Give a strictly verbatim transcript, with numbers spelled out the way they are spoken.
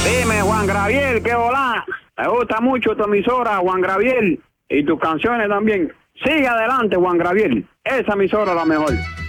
Dime, Juan Graviel, qué hola. Me gusta mucho tu emisora, Juan Graviel, y tus canciones también. Sigue adelante, Juan Graviel. Esa emisora es la mejor.